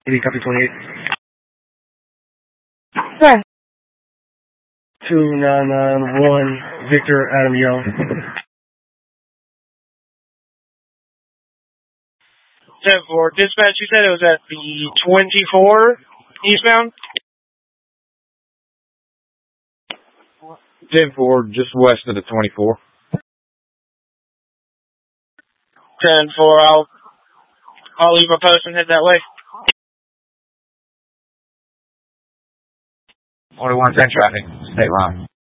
Copy 28. Sure. 2991 Victor Adam Young. 10-4. Dispatch, you said it was at the 24 eastbound? 10-4, just west of the 24. 10-4, I'll leave a post and head that way. 41 10 traffic, state line.